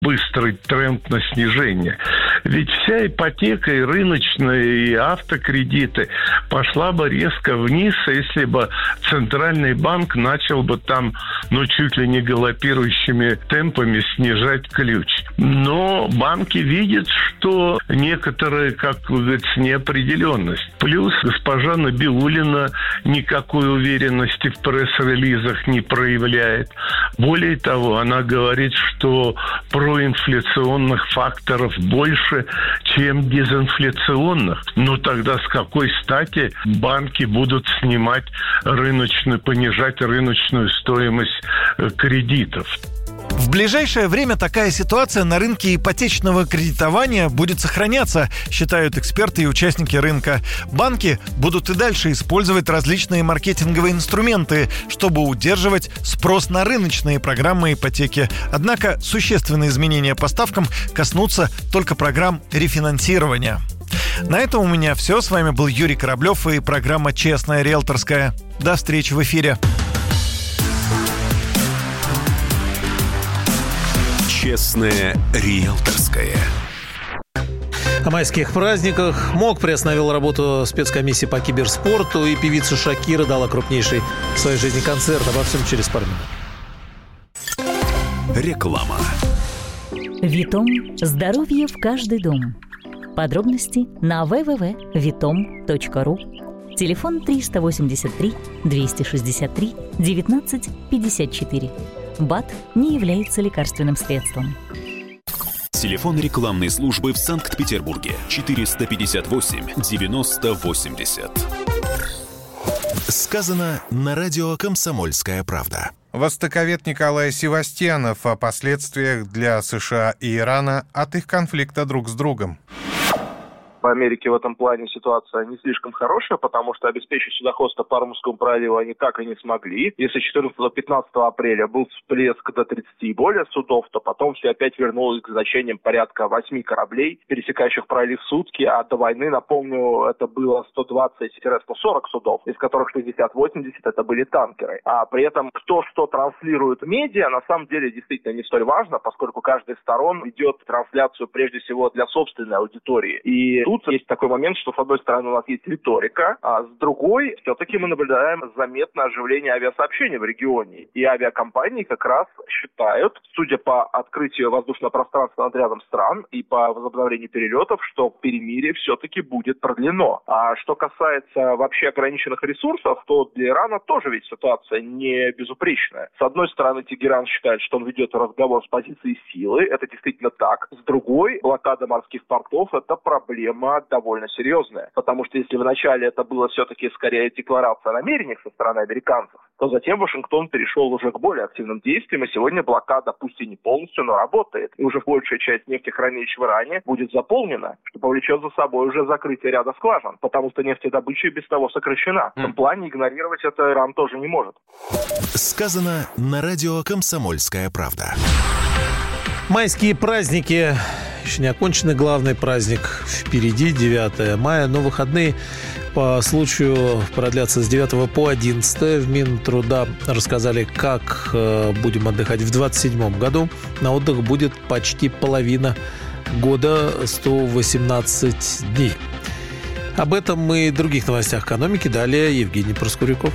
быстрый тренд на снижение. Ведь вся ипотека, и рыночная, и автокредиты пошла бы резко вниз, если бы Центральный банк начал бы там, чуть ли не галопирующими темпами снижать ключ. Но банки видят, что некоторая, как говорится, неопределенность. Плюс госпожа Набиуллина никакой уверенности в пресс-релизах не проявляет. Более того, она говорит, что проинфляционных факторов больше, чем дезинфляционных. Тогда с какой стати банки будут понижать рыночную стоимость кредитов? В ближайшее время такая ситуация на рынке ипотечного кредитования будет сохраняться, считают эксперты и участники рынка. Банки будут и дальше использовать различные маркетинговые инструменты, чтобы удерживать спрос на рыночные программы ипотеки. Однако существенные изменения по ставкам коснутся только программ рефинансирования. На этом у меня все. С вами был Юрий Кораблев и программа «Честная риэлторская». До встречи в эфире. Честная риэлторская. О майских праздниках МОК приостановил работу спецкомиссии по киберспорту, и певица Шакира дала крупнейший в своей жизни концерт. Обо всем через пару минут. Реклама. Витом. Здоровье в каждый дом. Подробности на www.vitom.ru. Телефон 383 263 19 54. БАД не является лекарственным средством. Телефон рекламной службы в Санкт-Петербурге 458-90-80. Сказано на радио «Комсомольская правда». Востоковед Николай Севастьянов о последствиях для США и Ирана от их конфликта друг с другом. В Америке в этом плане ситуация не слишком хорошая, потому что обеспечить судоходство по Ормузскому проливу они так и не смогли. Если 14-15 апреля был всплеск до 30 и более судов, то потом все опять вернулось к значениям порядка 8 кораблей, пересекающих пролив в сутки, а до войны, напомню, это было 120-140 судов, из которых 60-80 это были танкеры. А при этом кто что транслирует в медиа, на самом деле действительно не столь важно, поскольку каждая из сторон ведет трансляцию прежде всего для собственной аудитории. И тут есть такой момент, что с одной стороны у нас есть риторика, а с другой все-таки мы наблюдаем заметное оживление авиасообщения в регионе. И авиакомпании как раз считают, судя по открытию воздушного пространства над рядом стран и по возобновлению перелетов, что перемирие все-таки будет продлено. А что касается вообще ограниченных ресурсов, то для Ирана тоже ведь ситуация не безупречная. С одной стороны, Тегеран считает, что он ведет разговор с позиции силы, это действительно так. С другой, блокада морских портов – это проблема довольно серьезная. Потому что если вначале это было все-таки скорее декларация о намерениях со стороны американцев, то затем Вашингтон перешел уже к более активным действиям, и сегодня блокада, пусть и не полностью, но работает. И уже большая часть нефтехранилищ в Иране будет заполнена, что повлечет за собой уже закрытие ряда скважин, потому что нефтедобыча и без того сокращена. В этом плане игнорировать это Иран тоже не может. Сказано на радио «Комсомольская правда». Майские праздники еще не окончены, главный праздник впереди, 9 мая, но выходные по случаю продлятся с 9 по 11. В Минтруда рассказали, как будем отдыхать в 2027 году. На отдых будет почти половина года, 118 дней. Об этом и других новостях экономики далее Евгений Проскуряков.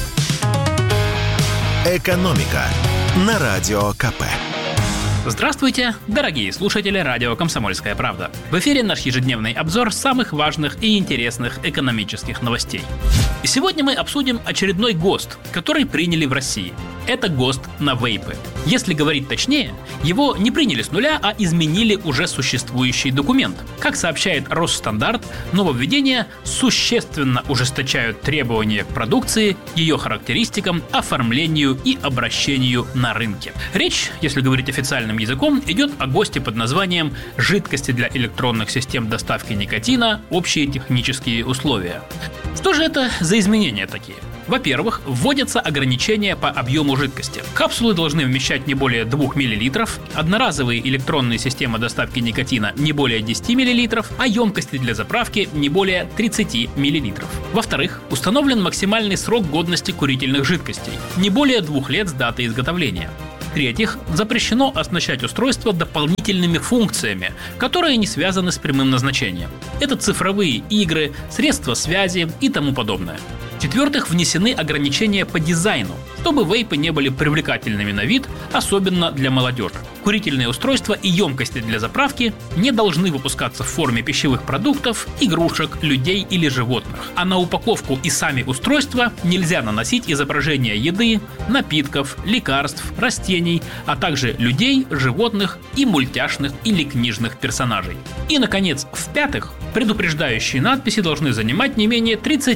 Экономика на радио КП. Здравствуйте, дорогие слушатели радио «Комсомольская правда». В эфире наш ежедневный обзор самых важных и интересных экономических новостей. И сегодня мы обсудим очередной ГОСТ, который приняли в России. Это ГОСТ на вейпы. Если говорить точнее, его не приняли с нуля, а изменили уже существующий документ. Как сообщает Росстандартъ, нововведения существенно ужесточают требования к продукции, ее характеристикам, оформлению и обращению на рынке. Речь, если говорить официальным языком, идет о ГОСТе под названием «Жидкости для электронных систем доставки никотина. Общие технические условия». Что же это за изменения такие? Во-первых, вводятся ограничения по объему жидкости. Капсулы должны вмещать не более 2 мл, одноразовые электронные системы доставки никотина не более 10 мл, а емкости для заправки не более 30 мл. Во-вторых, установлен максимальный срок годности курительных жидкостей – не более 2 лет с даты изготовления. В-третьих, запрещено оснащать устройство дополнительными функциями, которые не связаны с прямым назначением. Это цифровые игры, средства связи и тому подобное. В-четвертых, внесены ограничения по дизайну, чтобы вейпы не были привлекательными на вид, особенно для молодежи. Курительные устройства и емкости для заправки не должны выпускаться в форме пищевых продуктов, игрушек, людей или животных. А на упаковку и сами устройства нельзя наносить изображения еды, напитков, лекарств, растений, а также людей, животных и мультяшных или книжных персонажей. И, наконец, в-пятых, предупреждающие надписи должны занимать не менее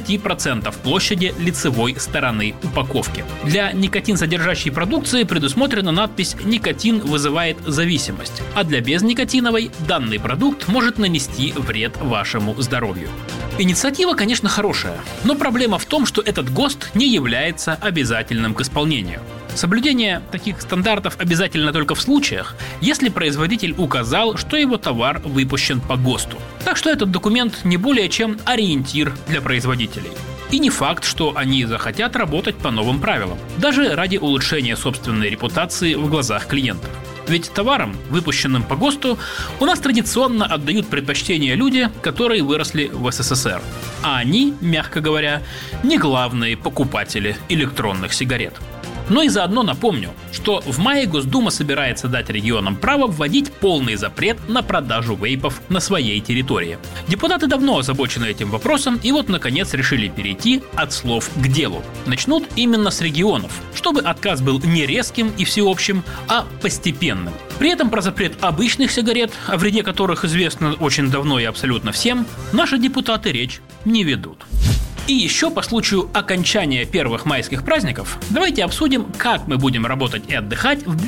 30% площади лицевой стороны упаковки. Для никотин-содержащей продукции предусмотрена надпись «Никотин вызывает зависимость», а для безникотиновой данный продукт может нанести вред вашему здоровью. Инициатива, конечно, хорошая, но проблема в том, что этот ГОСТ не является обязательным к исполнению. Соблюдение таких стандартов обязательно только в случаях, если производитель указал, что его товар выпущен по ГОСТу. Так что этот документ не более чем ориентир для производителей. И не факт, что они захотят работать по новым правилам, даже ради улучшения собственной репутации в глазах клиентов. Ведь товарам, выпущенным по ГОСТу, у нас традиционно отдают предпочтение люди, которые выросли в СССР. А они, мягко говоря, не главные покупатели электронных сигарет. Но и заодно напомню, что в мае Госдума собирается дать регионам право вводить полный запрет на продажу вейпов на своей территории. Депутаты давно озабочены этим вопросом и вот наконец решили перейти от слов к делу. Начнут именно с регионов, чтобы отказ был не резким и всеобщим, а постепенным. При этом про запрет обычных сигарет, о вреде которых известно очень давно и абсолютно всем, наши депутаты речь не ведут. И еще по случаю окончания первых майских праздников давайте обсудим, как мы будем работать и отдыхать в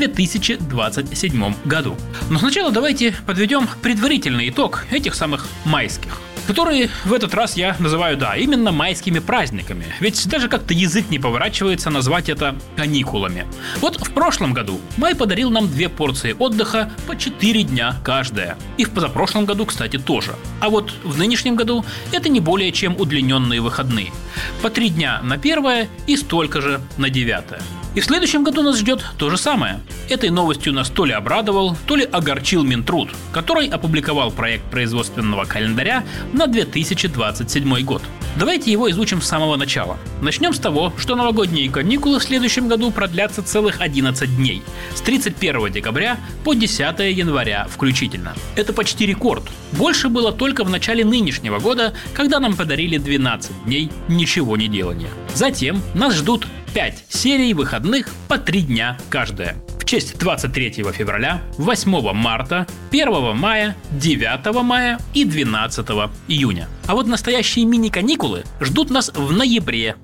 2027 году. Но сначала давайте подведем предварительный итог этих самых майских, которые в этот раз я называю, именно майскими праздниками. Ведь даже как-то язык не поворачивается назвать это каникулами. Вот в прошлом году май подарил нам 2 порции отдыха по 4 дня каждая. И в позапрошлом году, кстати, тоже. А вот в нынешнем году это не более чем удлиненные выходные. По 3 дня на 1 и столько же на 9. И в следующем году нас ждет то же самое. Этой новостью нас то ли обрадовал, то ли огорчил Минтруд, который опубликовал проект производственного календаря на 2027 год. Давайте его изучим с самого начала. Начнем с того, что новогодние каникулы в следующем году продлятся целых 11 дней, с 31 декабря по 10 января включительно. Это почти рекорд. Больше было только в начале нынешнего года, когда нам подарили 12 дней ничего не делания. Затем нас ждут 5 серий выходных по 3 дня каждая. В честь 23 февраля, 8 марта, 1 мая, 9 мая и 12 июня. А вот настоящие мини-каникулы ждут нас в ноябре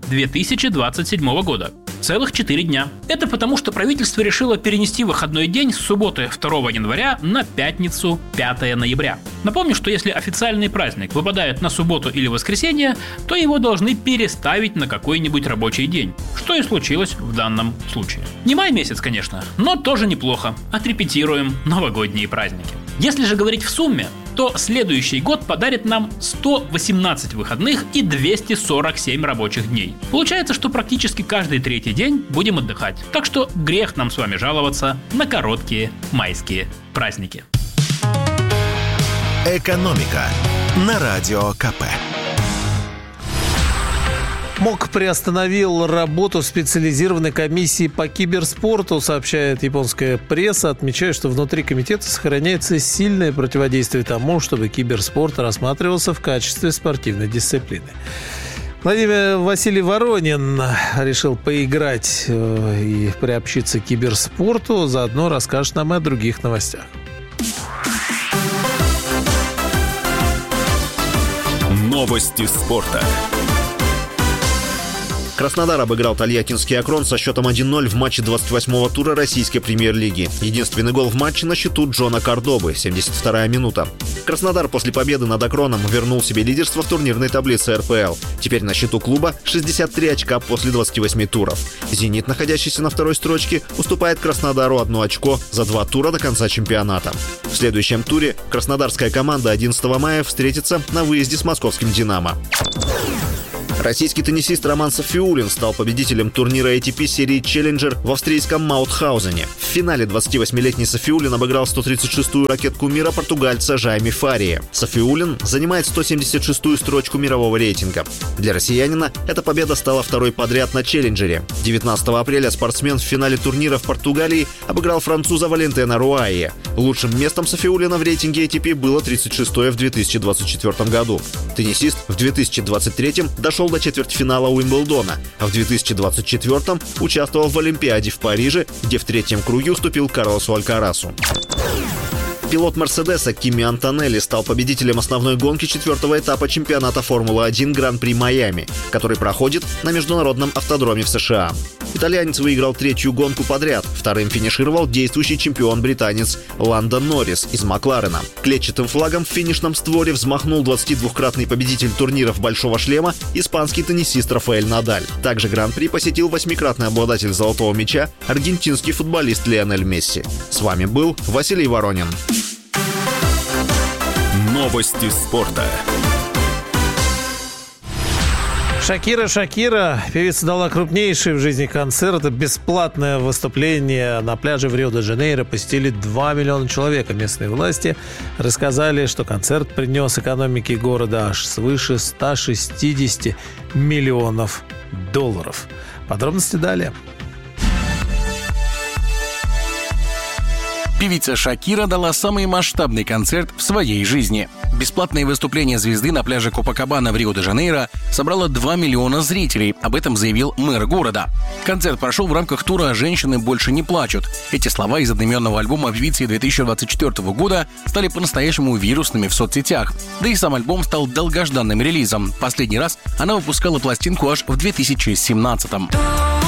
2027 года. Целых 4 дня. Это потому, что правительство решило перенести выходной день с субботы 2 января на пятницу 5 ноября. Напомню, что если официальный праздник выпадает на субботу или воскресенье, то его должны переставить на какой-нибудь рабочий день, что и случилось в данном случае. Не май месяц, конечно, но тоже неплохо. Отрепетируем новогодние праздники. Если же говорить в сумме, то следующий год подарит нам 118 выходных и 247 рабочих дней. Получается, что практически каждый 3-й день будем отдыхать. Так что грех нам с вами жаловаться на короткие майские праздники. «Экономика» на Радио КП. МОК приостановил работу специализированной комиссии по киберспорту, сообщает японская пресса, отмечая, что внутри комитета сохраняется сильное противодействие тому, чтобы киберспорт рассматривался в качестве спортивной дисциплины. Владимир Василий Воронин решил поиграть и приобщиться к киберспорту, заодно расскажет нам и о других новостях. Новости спорта. Краснодар обыграл Тольяттинский Акрон со счетом 1-0 в матче 28-го тура российской премьер-лиги. Единственный гол в матче на счету Джона Кордобы, 72-я минута. Краснодар после победы над Акроном вернул себе лидерство в турнирной таблице РПЛ. Теперь на счету клуба 63 очка после 28 туров. «Зенит», находящийся на второй строчке, уступает Краснодару 1 очко за 2 тура до конца чемпионата. В следующем туре краснодарская команда 11 мая встретится на выезде с московским «Динамо». Российский теннисист Роман Сафиуллин стал победителем турнира ATP серии Challenger в австрийском Маутхаузене. В финале 28-летний Сафиуллин обыграл 136-ю ракетку мира португальца Жайме Фария. Сафиуллин занимает 176-ю строчку мирового рейтинга. Для россиянина эта победа стала второй подряд на Челленджере. 19 апреля спортсмен в финале турнира в Португалии обыграл француза Валентена Руайе. Лучшим местом Сафиуллина в рейтинге ATP было 36-е в 2024 году. Теннисист в 2023 дошел до четвертьфинала Уимблдона, а в 2024 участвовал в Олимпиаде в Париже, где в третьем круге уступил Карлосу Алькарасу. Пилот «Мерседеса» Кими Антонелли стал победителем основной гонки четвертого этапа чемпионата Формулы-1 Гран-при Майами, который проходит на международном автодроме в США. Итальянец выиграл третью гонку подряд. Вторым финишировал действующий чемпион-британец Ландон Норрис из Макларена. Клетчатым флагом в финишном створе взмахнул 22-кратный победитель турниров «Большого шлема» испанский теннисист Рафаэль Надаль. Также Гран-при посетил 8-кратный обладатель «Золотого мяча» аргентинский футболист Лионель Месси. С вами был Василий Воронин. Новости спорта. Шакира. Певица дала крупнейший в жизни концерт. Бесплатное выступление на пляже в Рио-де-Жанейро посетили 2 миллиона человек. Местные власти рассказали, что концерт принес экономике города аж свыше 160 миллионов долларов. Подробности далее. Певица Шакира дала самый масштабный концерт в своей жизни. Бесплатное выступление звезды на пляже Копакабана в Рио-де-Жанейро собрало 2 миллиона зрителей. Об этом заявил мэр города. Концерт прошел в рамках тура «Женщины больше не плачут». Эти слова из одноименного альбома певицы 2024 года стали по-настоящему вирусными в соцсетях. Да и сам альбом стал долгожданным релизом. Последний раз она выпускала пластинку аж в 2017-м.